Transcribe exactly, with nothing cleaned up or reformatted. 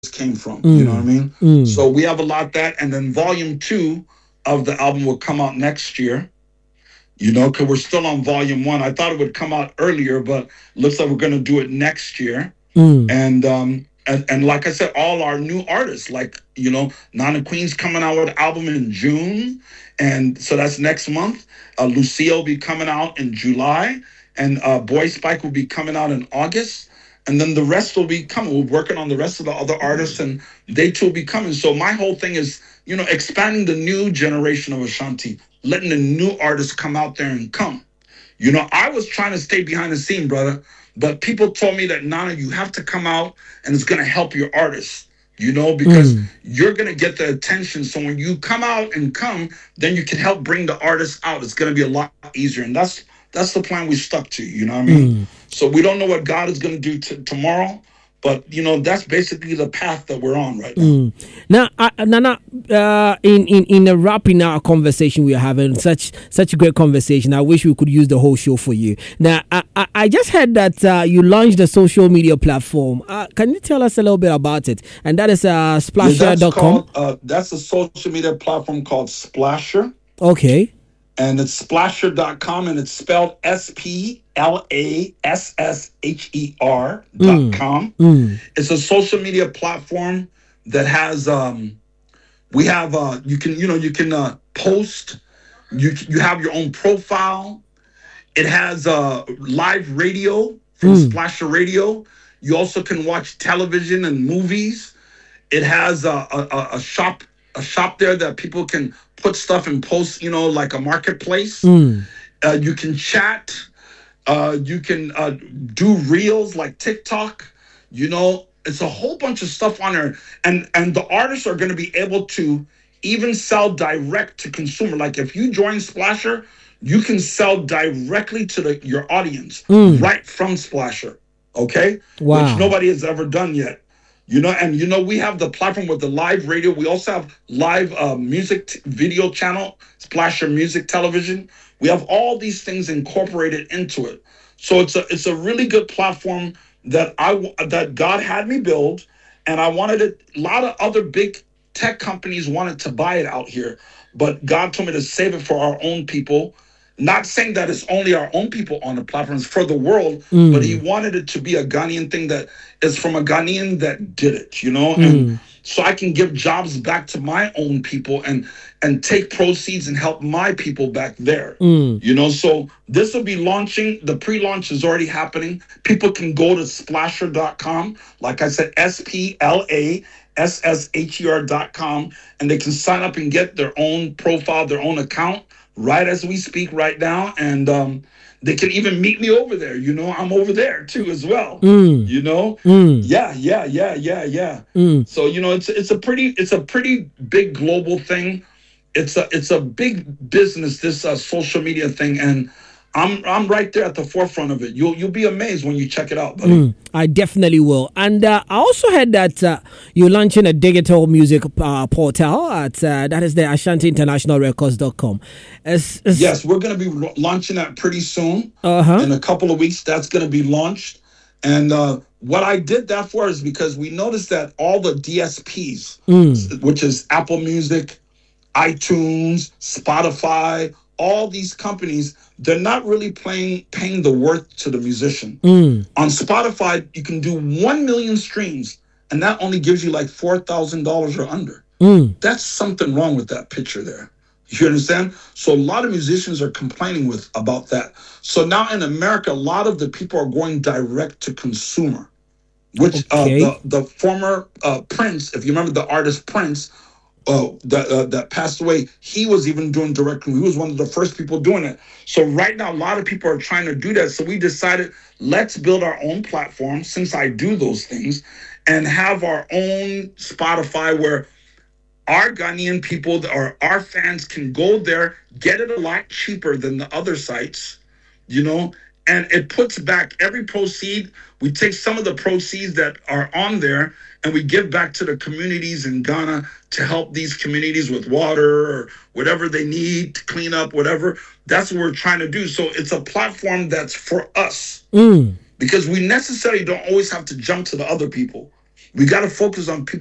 came from. You know what I Mm. mean? Mm. So we have a lot of that. And then volume two of the album will come out next year. You know, because we're still on volume one. I thought it would come out earlier, but looks like we're going to do it next year. Mm. And um and, and like I said, all our new artists, like, you know, Nana Queen's coming out with an album in June, and so that's next month. Uh, Lucia will be coming out in July, and uh, Boy Spike will be coming out in August, and then the rest will be coming. We're working on the rest of the other artists, and they too will be coming. So my whole thing is, you know, expanding the new generation of Ashanti, letting the new artists come out there and come. You know, I was trying to stay behind the scene, brother, but people told me that, Nana, you have to come out and it's going to help your artists, you know, because Mm. you're going to get the attention. So when you come out and come, then you can help bring the artists out. It's going to be a lot easier. And that's that's the plan we stuck to, you know what I mean? Mm. So we don't know what God is going to do t- tomorrow, but, you know, that's basically the path that we're on right now. Mm. Now, uh, Nana, uh, in in in a wrapping our conversation we are having, such such a great conversation. I wish we could use the whole show for you. Now, I I, I just heard that uh, you launched a social media platform. Uh, can you tell us a little bit about it? And that is uh, Yeah, splasher that's dot com. called, uh, that's a social media platform called Splasher. Okay. And it's splasher dot com, and it's spelled S P L A S S H E R dot Mm. com. Mm. It's a social media platform that has um we have uh you can you know you can uh post, you you have your own profile. It has uh live radio from Mm. Splasher Radio. You also can watch television and movies. It has a, a, a shop a shop there that people can put stuff and post, you know, like a marketplace. Mm. Uh, you can chat. Uh, you can uh, do reels like TikTok. You know, it's a whole bunch of stuff on there, and and the artists are going to be able to even sell direct to consumer. Like if you join Splasher, you can sell directly to the your audience Mm. right from Splasher. Okay, Wow. which nobody has ever done yet. You know, and you know, we have the platform with the live radio. We also have live uh, music t- video channel, Splasher Music Television. We have all these things incorporated into it. So it's a it's a really good platform that I w- that God had me build, and I wanted it. A lot of other big tech companies wanted to buy it out here, but God told me to save it for our own people. Not saying that it's only our own people on the platforms for the world, Mm. but he wanted it to be a Ghanaian thing that is from a Ghanaian that did it, you know, Mm. and so I can give jobs back to my own people and and take proceeds and help my people back there. Mm. You know, so this will be launching. The pre-launch is already happening. People can go to splasher dot com. Like I said, S P L A S S H E R dot com, and they can sign up and get their own profile, their own account right as we speak right now. And um, they can even meet me over there. You know, I'm over there too as well. Mm. You know, Mm. yeah, yeah, yeah, yeah, yeah. Mm. So you know, it's it's a pretty it's a pretty big global thing. It's a it's a big business, this uh, social media thing, and I'm I'm right there at the forefront of it. You'll you'll be amazed when you check it out, buddy. Mm, I definitely will. And uh, I also heard that uh, you're launching a digital music uh, portal at uh, that is the Ashanti International Records dot com. It's, it's, Yes, we're going to be ro- launching that pretty soon. Uh-huh. In a couple of weeks, that's going to be launched. And uh, what I did that for is because we noticed that all the D S Ps, Mm. which is Apple Music, iTunes, Spotify, all these companies, they're not really playing paying the worth to the musician. Mm. On Spotify, you can do one million streams, and that only gives you like four thousand dollars or under. Mm. That's something wrong with that picture there. You understand? So a lot of musicians are complaining with about that. So now in America, a lot of the people are going direct to consumer, which Okay. uh, the, the former uh, Prince, if you remember the artist Prince, uh, that uh, that passed away, he was even doing direct. He was one of the first people doing it. So right now, a lot of people are trying to do that. So we decided, let's build our own platform, since I do those things, and have our own Spotify where our Ghanaian people or our fans can go there, get it a lot cheaper than the other sites, you know, and it puts back every proceed. We take some of the proceeds that are on there and we give back to the communities in Ghana to help these communities with water or whatever they need to clean up, whatever. That's what we're trying to do. So it's a platform that's for us, Mm. because we necessarily don't always have to jump to the other people. We got to focus on people